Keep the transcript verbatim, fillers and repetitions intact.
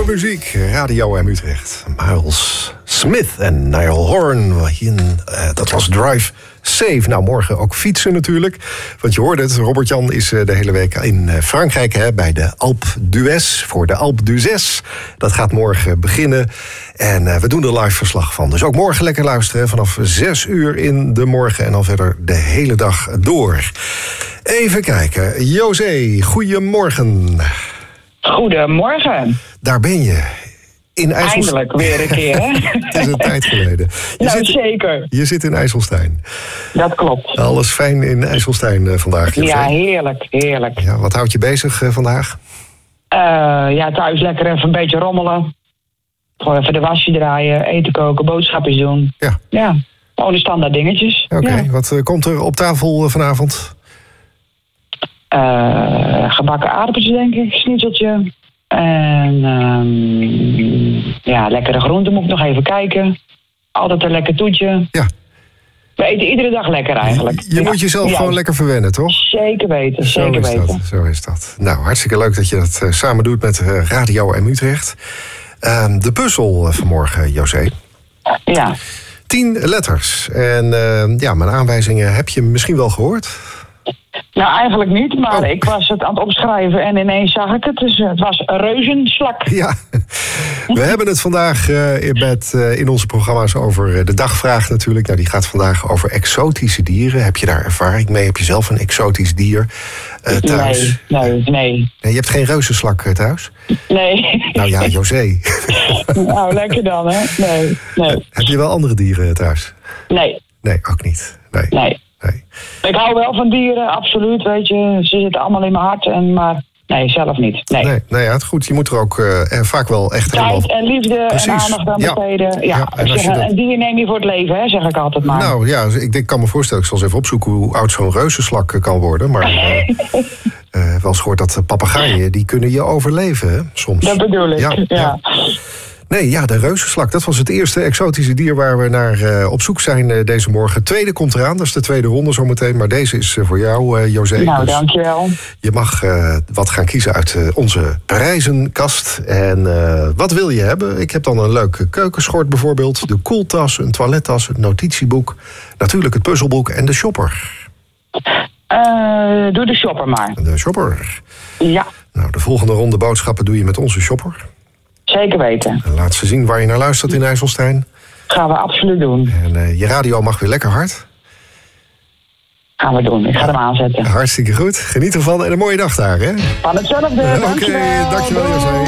muziek, Radio M Utrecht. Miles Smith en Niall Horan. Uh, dat was Drive Safe. Nou, morgen ook fietsen natuurlijk. Want je hoorde het, Robert-Jan is uh, de hele week in uh, Frankrijk... Hè, bij de Alpe d'Huez voor de Alpe d'Huez. Dat gaat morgen beginnen. En uh, we doen er live verslag van. Dus ook morgen lekker luisteren. Vanaf zes uur in de morgen en dan verder de hele dag door. Even kijken. José, goedemorgen. Goedemorgen. Daar ben je. In IJsselstein. Eindelijk weer een keer, hè? Het is een tijd geleden. Je nou, zit, zeker. Je zit in IJsselstein. Dat klopt. Alles fijn in IJsselstein uh, vandaag. Ja, heerlijk, heerlijk. Ja, wat houdt je bezig uh, vandaag? Uh, ja, thuis lekker even een beetje rommelen. Gewoon even de wasje draaien, eten koken, boodschappen doen. Ja. Ja, gewoon de standaard dingetjes. Oké, okay. Ja. Wat uh, komt er op tafel uh, vanavond? Uh, gebakken aardappeltjes, denk ik, schnitzeltje. En um, ja, lekkere groenten moet ik nog even kijken. Altijd een lekker toetje. Ja. We eten iedere dag lekker eigenlijk. Je, je ja. moet jezelf ja. gewoon lekker verwennen, toch? Zeker weten, zo zeker is weten. Dat, zo is dat. Nou, hartstikke leuk dat je dat uh, samen doet met uh, Radio M Utrecht. Uh, de puzzel uh, vanmorgen, José. Ja. Tien letters. En uh, ja, mijn aanwijzingen heb je misschien wel gehoord. Nou, eigenlijk niet, maar oh. ik was het aan het opschrijven en ineens zag ik het. Dus het was een reuzenslak. Ja, we hebben het vandaag uh, in, met, uh, in onze programma's over uh, de dagvraag natuurlijk. Nou, die gaat vandaag over exotische dieren. Heb je daar ervaring mee? Heb je zelf een exotisch dier uh, thuis? Nee, nee, nee. nee. Je hebt geen reuzenslak uh, thuis? Nee. Nou ja, José. Nou, lekker dan, hè? Nee, nee. Heb je wel andere dieren thuis? Nee. Nee, ook niet. Nee. Nee. Nee. Ik hou wel van dieren, absoluut, weet je. Ze zitten allemaal in mijn hart, en, maar nee, zelf niet. Nee, nee, nou ja, het goed. Je moet er ook uh, vaak wel echt tijd helemaal... en liefde Precies. en aandacht aan ja. besteden. Ja, Ja, en zeg, dat... een dier neem je voor het leven, hè, zeg ik altijd maar. Nou ja, ik denk, kan me voorstellen, ik zal eens even opzoeken hoe oud zo'n reuzenslak kan worden. Maar uh, uh, wel eens gehoord dat papegaaien, die kunnen je overleven, hè, soms. Dat bedoel ik, ja. ja. ja. Nee, ja, de reuzenslak. Dat was het eerste exotische dier waar we naar uh, op zoek zijn uh, deze morgen. Tweede komt eraan, dat is de tweede ronde zometeen. Maar deze is uh, voor jou, uh, José. Nou, dus dankjewel. je mag uh, wat gaan kiezen uit uh, onze prijzenkast. En uh, wat wil je hebben? Ik heb dan een leuke keukenschort bijvoorbeeld. De koeltas, een toilettas, een notitieboek. Natuurlijk het puzzelboek en de shopper. Uh, doe de shopper maar. De shopper. Ja. Nou, de volgende ronde boodschappen doe je met onze shopper. Zeker weten. En laat ze zien waar je naar luistert in IJsselstein. Gaan we absoluut doen. En uh, je radio mag weer lekker hard. Gaan we doen. Ik ga hem aanzetten. Hartstikke goed. Geniet ervan en een mooie dag daar, hè? Van hetzelfde. Oké, dankjewel. dankjewel, José.